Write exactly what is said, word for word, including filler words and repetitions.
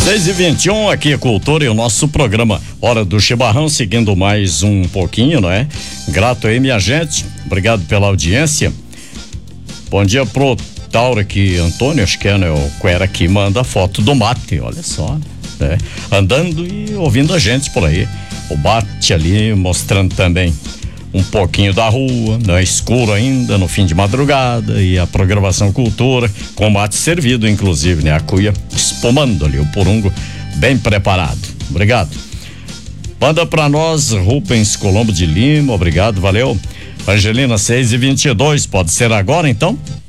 seis e vinte e um, aqui é Cultura e o nosso programa Hora do Chimarrão, seguindo mais um pouquinho, não é? Grato aí, minha gente. Obrigado pela audiência. Bom dia pro Tauro aqui, Antônio, acho que é, né? O Cuera que manda foto do mate, olha só, né? Andando e ouvindo a gente por aí. O mate ali mostrando também um pouquinho da rua, não é escuro ainda, no fim de madrugada, e a programação Cultura, com mate servido, inclusive, né? A cuia espumando ali, o porungo bem preparado. Obrigado. Manda pra nós, Rubens Colombo de Lima, obrigado, valeu. Angelina, seis e vinte e dois, pode ser agora então?